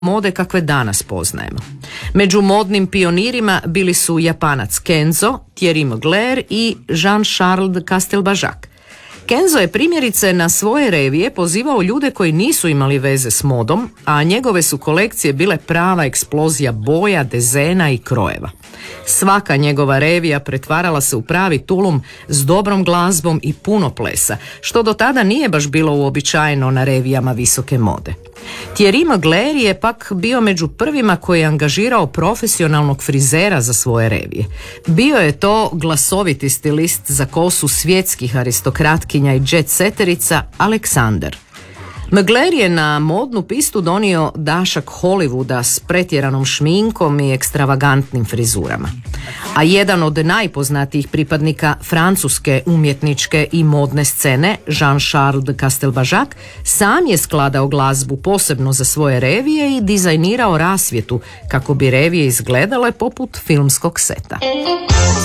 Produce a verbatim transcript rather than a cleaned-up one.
mode kakve danas poznajemo. Među modnim pionirima bili su Japanac Kenzo, Thierry Mugler i Jean-Charles de Castelbajac. Kenzo je primjerice na svoje revije pozivao ljude koji nisu imali veze s modom, a njegove su kolekcije bile prava eksplozija boja, dezena i krojeva. Svaka njegova revija pretvarala se u pravi tulum s dobrom glazbom i puno plesa, što do tada nije baš bilo uobičajeno na revijama visoke mode. Thierry Mugler je pak bio među prvima koji je angažirao profesionalnog frizera za svoje revije. Bio je to glasoviti stilist za kosu svjetskih aristokratkinja i jet-seterica Alexander. Mugler je na modnu pistu donio dašak Hollywooda s pretjeranom šminkom i ekstravagantnim frizurama. A jedan od najpoznatijih pripadnika francuske umjetničke i modne scene, Jean-Charles de Castelbajac, sam je skladao glazbu posebno za svoje revije i dizajnirao rasvjetu kako bi revije izgledale poput filmskog seta.